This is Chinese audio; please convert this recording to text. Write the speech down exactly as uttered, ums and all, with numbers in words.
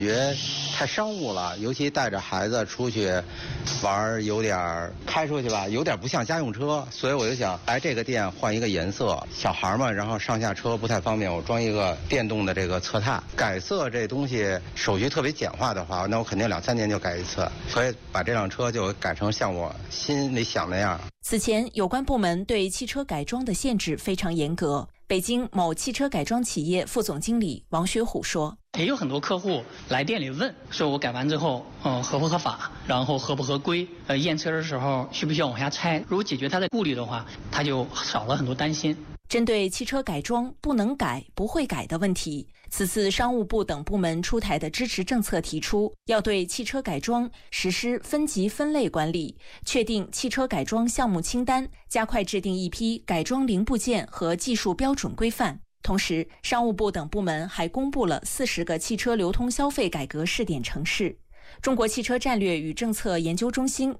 觉太商务了，尤其带着孩子出去玩，有点开出去吧，有点不像家用车，所以我就想来这个店换一个颜色。小孩嘛，然后上下车不太方便，我装一个电动的这个侧踏。改色这东西手续特别简化的话，那我肯定两三年就改一次，所以把这辆车就改成像我心里想那样。 此前，有关部门对汽车改装的限制非常严格。北京某汽车改装企业副总经理王学虎说：“ 也有很多客户来店里问，说我改完之后，嗯，合不合法，然后合不合规？呃，验车的时候需不需要往下拆？如果解决他的顾虑的话，他就少了很多担心。” 针对汽车改装不能改、不会改的问题，此次商务部等部门出台的支持政策提出，要对汽车改装实施分级分类管理，确定汽车改装项目清单，加快制定一批改装零部件和技术标准规范。同时，商务部等部门还公布了四十个汽车流通消费改革试点城市。中国汽车战略与政策研究中心